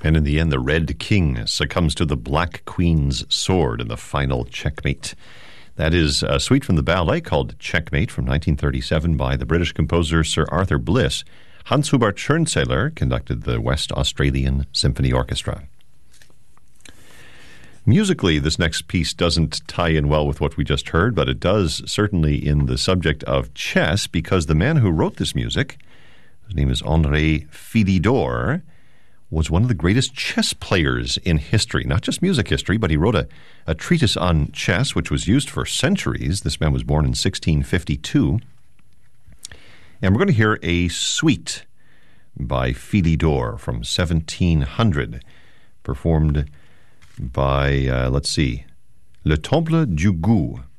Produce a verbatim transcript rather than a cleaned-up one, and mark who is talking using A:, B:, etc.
A: And in the end, the Red King succumbs to the Black Queen's sword in the final checkmate. That is a suite from the ballet called Checkmate from nineteen thirty-seven by the British composer Sir Arthur Bliss. Hans Hubert Schönzähler conducted the West Australian Symphony Orchestra. Musically, this next piece doesn't tie in well with what we just heard, but it does certainly in the subject of chess, because the man who wrote this music, his name is André Philidor, was one of the greatest chess players in history, not just music history, but he wrote a, a treatise on chess, which was used for centuries. This man was born in sixteen fifty-two. And we're going to hear a suite by Philidor from seventeen hundred, performed by, uh, let's see, Le Temple du Goût.